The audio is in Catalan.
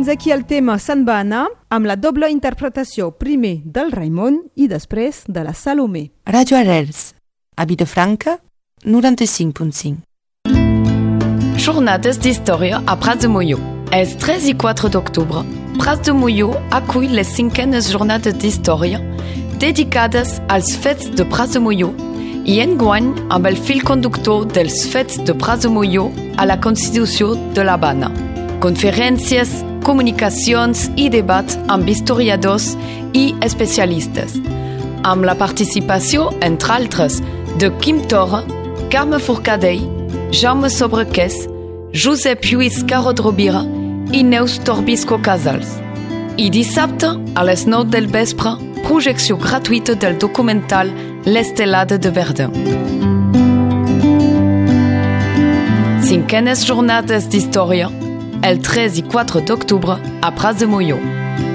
fins aquí el tema Se'n va anar, amb la doble interpretació primer del Raimon i després de la Salomé. Radio Arrels, a Vilafranca, 95.5. Jornades d'història a Prats de Molló. Els 3 i 4 d'octubre, Prats de Molló acull les 5enes jornades d'història dedicades als fets de Prats de Molló i enguany amb el fil conductor dels fets de Prats de Molló a la Constitució de l'Havana. Conferències, comunicacions i debat amb historiadors i especialistes, amb la participació, entre altres, de Quim Torra, Carme Forcadell, Jaume Sobrequès, Josep Lluís Carod-Rovira i Neus Torbisco Casals. I dissabte, a les 9 del vespre, projecció gratuïta del documental L'Estelada de Verdun. 5enes jornades d'història, el 3 i 4 d'octubre a Prats de Molló.